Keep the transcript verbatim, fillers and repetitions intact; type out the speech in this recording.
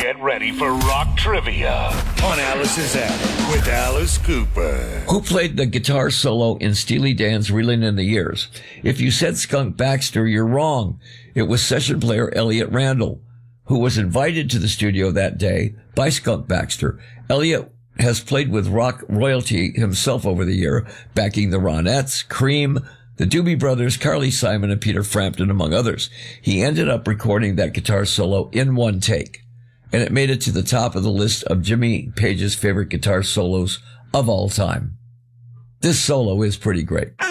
Get ready for rock trivia on Alice's Attic with Alice Cooper. Who played the guitar solo in Steely Dan's Reeling in the Years? If you said Skunk Baxter, you're wrong. It was session player Elliot Randall, who was invited to the studio that day by Skunk Baxter. Elliot has played with rock royalty himself over the year, backing the Ronettes, Cream, the Doobie Brothers, Carly Simon, and Peter Frampton, among others. He ended up recording that guitar solo in one take, and it made it to the top of the list of Jimmy Page's favorite guitar solos of all time. This solo is pretty great.